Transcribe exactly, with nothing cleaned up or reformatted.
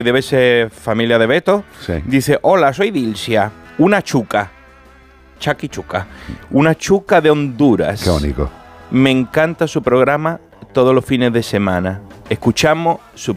debe ser familia de Beto. Sí. Dice, hola, soy Dilcia, una chuca. Chaki Chuca. Una chuca de Honduras. Qué bonito. Me encanta su programa todos los fines de semana. Escuchamos su